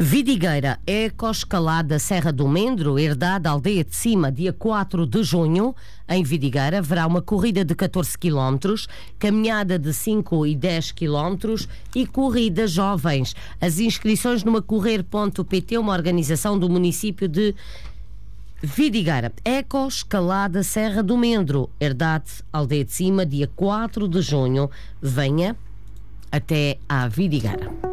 Vidigueira, Ecoescalada Serra do Mendro, herdade Aldeia de Cima, dia 4 de junho. Em Vidigueira haverá uma corrida de 14 km, caminhada de 5 e 10 km e corrida jovens. As inscrições numa correr.pt, uma organização do município de Vidigueira. Ecoescalada Serra do Mendro, herdade Aldeia de Cima, dia 4 de junho. Venha até à Vidigueira.